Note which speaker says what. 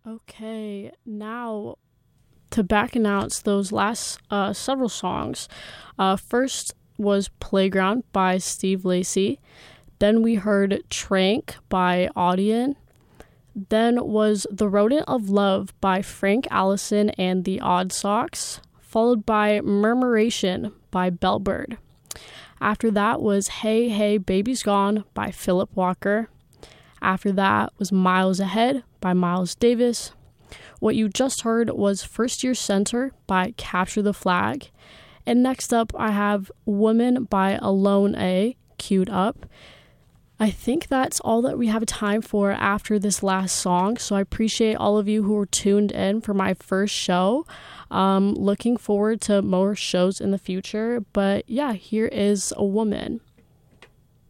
Speaker 1: Okay, now to back announce those last several songs. First was Playground by Steve Lacy. Then we heard Trank by Audion. Then was The Rodent of Love by Frank Allison and the Odd Socks, followed by Murmuration by Bellbird. After that was Hey Hey Baby's Gone by Philip Walker. After that was Miles Ahead by Miles Davis. What you just heard was First Year Center by Capture the Flag. And next up, I have Woman by Alone A queued up. I think that's all that we have time for after this last song. So I appreciate all of you who were tuned in for my first show. Looking forward to more shows in the future. But yeah, here is A Woman.